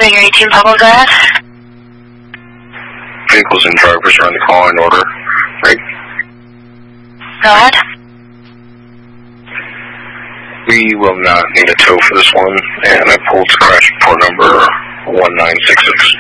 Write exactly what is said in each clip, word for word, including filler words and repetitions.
Figure eighteen Pablo, go ahead. Vehicles and drivers are in the call in order. Right. Go ahead. We will not need a tow for this one, and I pulled crash report number one nine six six.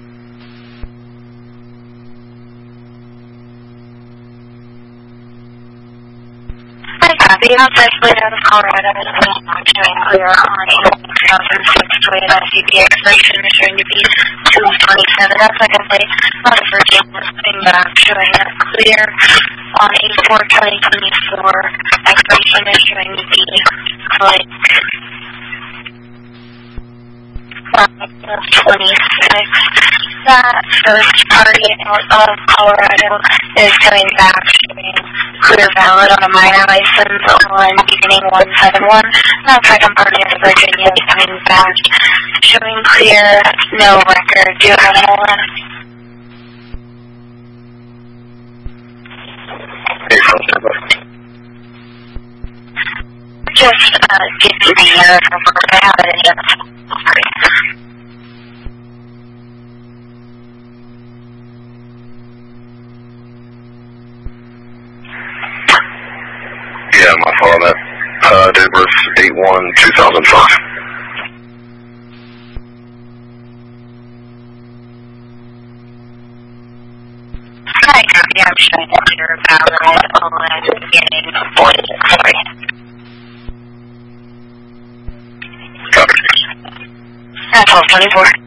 Copy. Outside fleet out of Colorado is showing clear on two thousand six Toyota C P expiration showing to be two twenty-seven. That's like I say, not a Virginia thing back showing clear on eight four twenty twenty-four. Expiration is showing to be like twenty-six. That first party out of Colorado is coming back showing clear valid on a minor license on beginning one seven one. That second party out of Virginia is coming back showing clear, no record. Do you have another one? Just uh, give me the year from where I have it in here. Yeah, my fault on that. Uh, date of birth eight one two thousand five. Hi, copy. I'm showing that you're valid on beginning forty. Sorry. Copy. That's twelve twenty-four.